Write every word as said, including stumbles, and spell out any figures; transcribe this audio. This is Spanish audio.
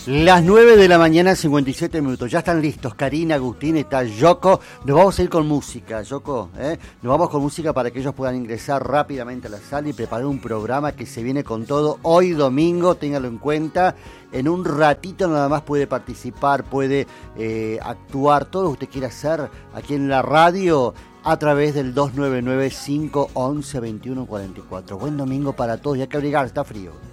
Las nueve de la mañana, cincuenta y siete minutos. Ya están listos. Karina, Agustín, está Yoko. Nos vamos a ir con música, Yoko. ¿eh? Nos vamos con música para que ellos puedan ingresar rápidamente a la sala y preparar un programa que se viene con todo. Hoy domingo, ténganlo en cuenta. En un ratito nada más puede participar, puede eh, actuar, todo lo que usted quiera hacer aquí en la radio a través del dos nueve nueve, cinco uno uno, dos uno cuatro cuatro. Buen domingo para todos. Y hay que abrigar, está frío.